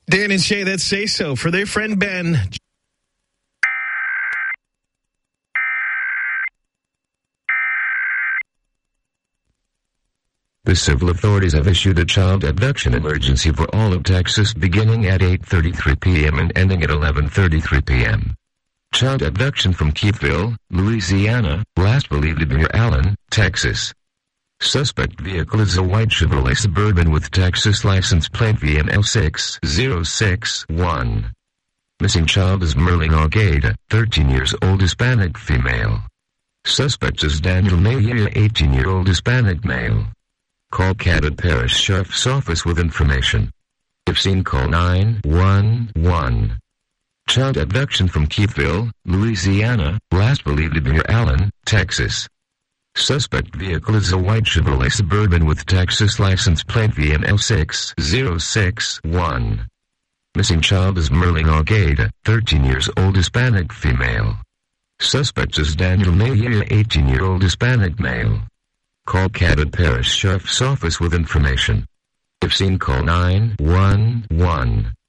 Dan and Shay, that Say So for their friend Ben. The civil authorities have issued a child abduction emergency for all of Texas beginning at 8:33 p.m. and ending at 11:33 p.m. Child abduction from Keithville, Louisiana, last believed to be near Allen, Texas. Suspect vehicle is a white Chevrolet Suburban with Texas license plate VML6061. Missing child is Merlin Argueda, 13 years old Hispanic female. Suspect is Daniel Mayer, 18-year-old Hispanic male. Call Cabot Parish Sheriff's Office with information. If seen, call 911. Child abduction from Keithville, Louisiana, last believed to be near Allen, Texas. Suspect vehicle is a white Chevrolet Suburban with Texas license plate VML6061. Missing child is Merlin Argueda, 13 years old Hispanic female. Suspect is Daniel Mayer, 18-year-old Hispanic male. Call Cabot Parish Sheriff's Office with information. If seen, call 911.